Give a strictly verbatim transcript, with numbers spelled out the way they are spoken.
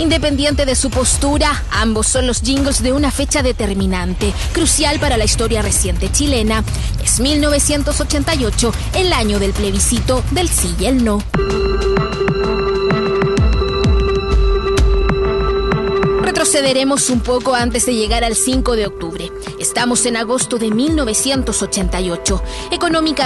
Independiente de su postura, ambos son los jingles de una fecha determinante, crucial para la historia reciente chilena. Es mil novecientos ochenta y ocho, el año del plebiscito del sí y el no. Retrocederemos un poco antes de llegar al cinco de octubre. Estamos en agosto de mil novecientos ochenta y ocho. Económica